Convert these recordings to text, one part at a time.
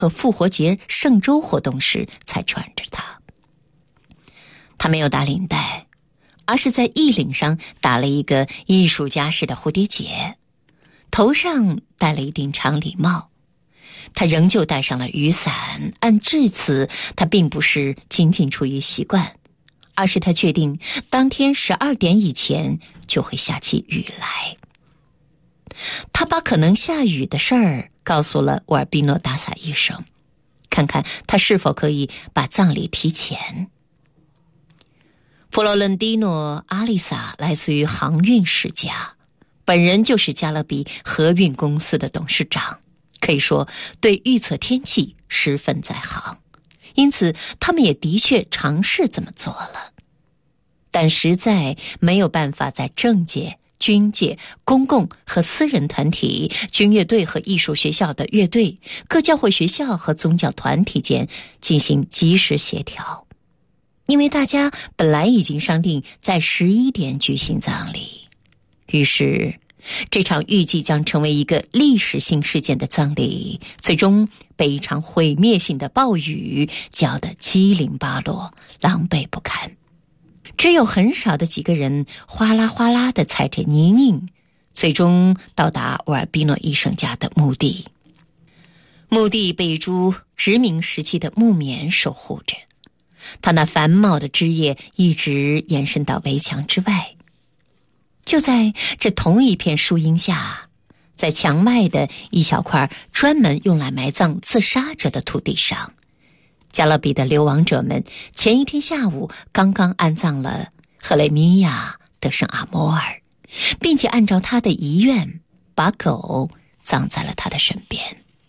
和复活节圣周活动时才穿着它。他没有打领带，而是在衣领上打了一个艺术家式的蝴蝶结，头上戴了一顶长礼帽。他仍旧带上了雨伞，按致辞，他并不是仅仅出于习惯，而是他确定当天12点以前就会下起雨来。他把可能下雨的事儿告诉了沃尔比诺达萨医生，看看他是否可以把葬礼提前。弗洛伦蒂诺·阿丽萨来自于航运世家，本人就是加勒比河运公司的董事长，可以说对预测天气十分在行，因此他们也的确尝试这么做了，但实在没有办法在政界、军界、公共和私人团体、军乐队和艺术学校的乐队、各教会学校和宗教团体间进行及时协调，因为大家本来已经商定在11点举行葬礼。于是这场预计将成为一个历史性事件的葬礼，最终被一场毁灭性的暴雨搅得七零八落，狼狈不堪。只有很少的几个人哗啦哗啦地踩着泥泞，最终到达沃尔比诺医生家的墓地。墓地被一株殖民时期的木棉守护着，它那繁茂的枝叶一直延伸到围墙之外。就在这同一片树荫下，在墙外的一小块专门用来埋葬自杀者的土地上，加勒比的流亡者们前一天下午刚刚安葬了赫雷米亚·德圣阿摩尔，并且按照他的遗愿把狗葬在了他的身边。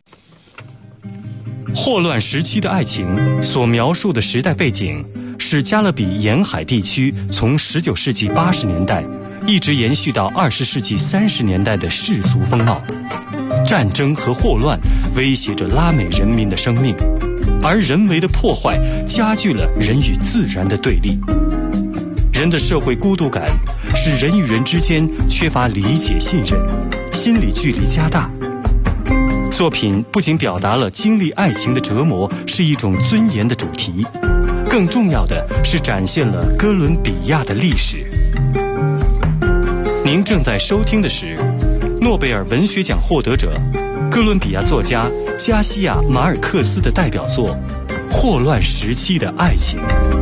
霍乱时期的爱情所描述的时代背景是加勒比沿海地区从19世纪80年代一直延续到20世纪30年代的世俗风貌。战争和霍乱威胁着拉美人民的生命，而人为的破坏加剧了人与自然的对立。人的社会孤独感使人与人之间缺乏理解信任，心理距离加大。作品不仅表达了经历爱情的折磨是一种尊严的主题，更重要的是展现了哥伦比亚的历史。您正在收听的是诺贝尔文学奖获得者、哥伦比亚作家加西亚·马尔克斯的代表作《霍乱时期的爱情》。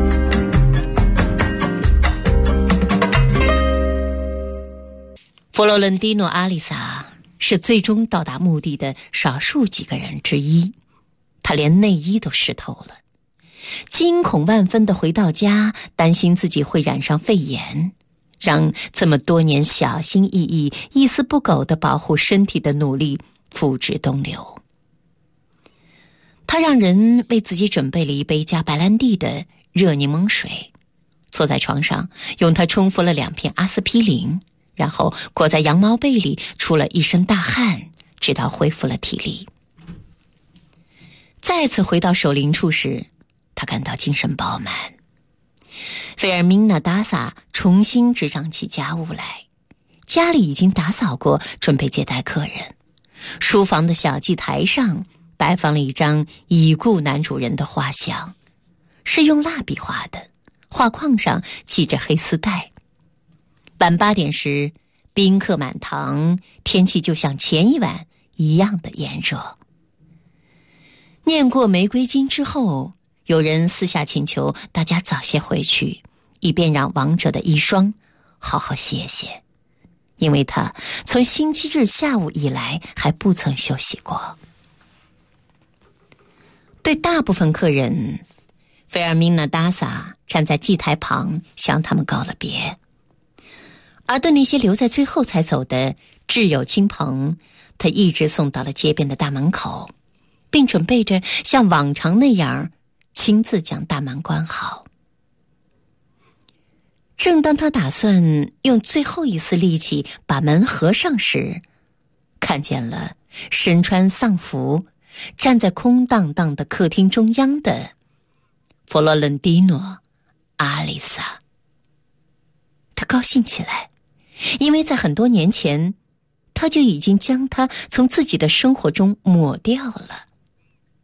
弗洛伦蒂诺·阿丽萨是最终到达墓地的少数几个人之一，他连内衣都湿透了，惊恐万分地回到家，担心自己会染上肺炎，让这么多年小心翼翼、一丝不苟地保护身体的努力付之东流。他让人为自己准备了一杯加白兰地的热柠檬水，坐在床上用它冲服了2片阿司匹林，然后裹在羊毛被里出了一身大汗，直到恢复了体力。再次回到守灵处时，他感到精神饱满。费尔明娜达萨重新执掌起家务来，家里已经打扫过，准备接待客人。书房的小祭台上摆放了一张已故男主人的画像，是用蜡笔画的，画框上系着黑丝带。晚8点时，宾客满堂，天气就像前一晚一样的炎热。念过玫瑰经之后，有人私下请求大家早些回去，以便让亡者的遗孀好好歇歇，因为他从星期日下午以来还不曾休息过。对大部分客人，费尔明娜达萨站在祭台旁向他们告了别，而对那些留在最后才走的挚友亲朋，他一直送到了街边的大门口，并准备着像往常那样亲自将大门关好。正当他打算用最后一丝力气把门合上时，看见了身穿丧服站在空荡荡的客厅中央的弗洛伦蒂诺·阿丽萨。他高兴起来，因为在很多年前他就已经将它从自己的生活中抹掉了。